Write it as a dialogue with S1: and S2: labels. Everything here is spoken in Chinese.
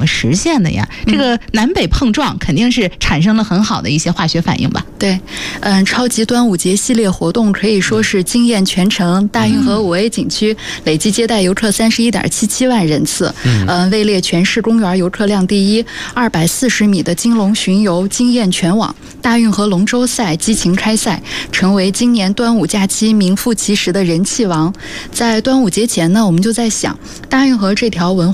S1: 么实现的呀？这个南北碰撞肯定是产生了很好的一些化学反应吧？
S2: 对，超级端午节系列活动可以说是惊艳全城，大运河5A 景区累计接待游客31.77万人次，位列全市公园游客量第一，240米的金龙巡游惊艳全网，大运河龙舟赛激情开赛，成为今年端午假期名副其实的人气王。在端午节前呢，我们就在想，大运河这条文化